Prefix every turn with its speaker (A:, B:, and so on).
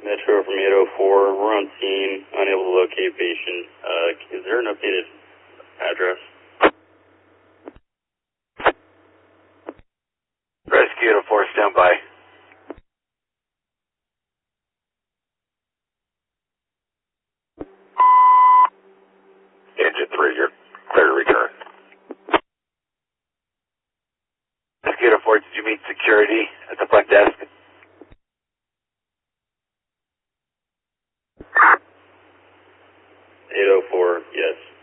A: Metro from 804. We're on scene, unable to locate patient. Is there an updated address?
B: Rescue 804, stand by. Engine 3, you're clear to return. Rescue 804, did you meet security at the front desk?
A: 804, yes.